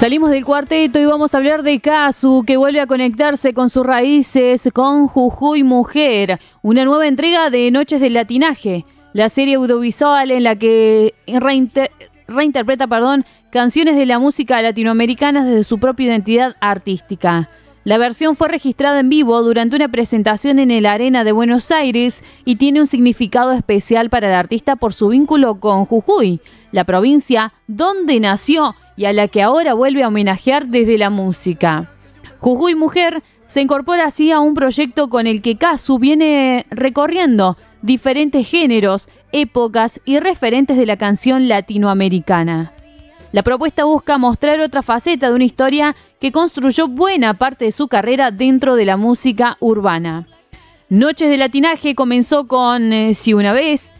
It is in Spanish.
Salimos del cuarteto y vamos a hablar de Casu, que vuelve a conectarse con sus raíces con Jujuy Mujer, una nueva entrega de Noches del Latinaje, la serie audiovisual en la que reinterpreta canciones de la música latinoamericana desde su propia identidad artística. La versión fue registrada en vivo durante una presentación en el Arena de Buenos Aires y tiene un significado especial para el artista por su vínculo con Jujuy, la provincia donde nació y a la que ahora vuelve a homenajear desde la música. Jujuy Mujer se incorpora así a un proyecto con el que Casu viene recorriendo diferentes géneros, épocas y referentes de la canción latinoamericana. La propuesta busca mostrar otra faceta de una historia que construyó buena parte de su carrera dentro de la música urbana. Noches de Latinaje comenzó con Si una vez,